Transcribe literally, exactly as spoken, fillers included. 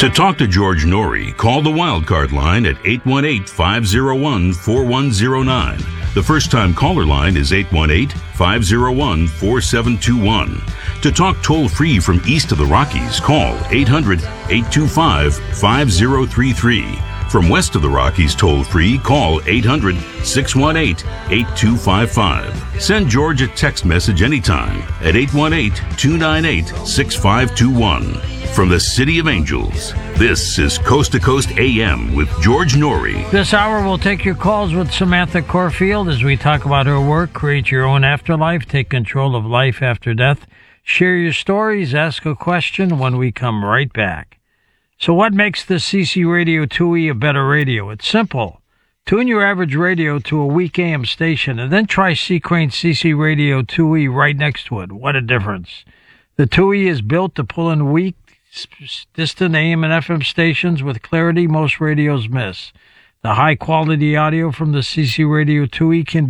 To talk to George Norrie, call the Wildcard line at eight one eight, five oh one, four one oh nine. The first-time caller line is eight one eight, five oh one, four seven two one. To talk toll-free from east of the Rockies, call eight hundred, eight two five, five oh three three. From west of the Rockies toll-free, call eight hundred, six one eight, eight two five five. Send George a text message anytime at eight one eight, two nine eight, six five two one. From the City of Angels, this is Coast to Coast A M with George Norrie. This hour we'll take your calls with Samantha Corfield as we talk about her work, Create Your Own Afterlife, Take Control of Life After Death. Share your stories, ask a question when we come right back. So what makes the C C Radio two E a better radio? It's simple. Tune your average radio to a weak A M station and then try C. Crane's C C Radio two E right next to it. What a difference. The two E is built to pull in weak, distant A M and F M stations with clarity most radios miss. The high-quality audio from the C C Radio two E can be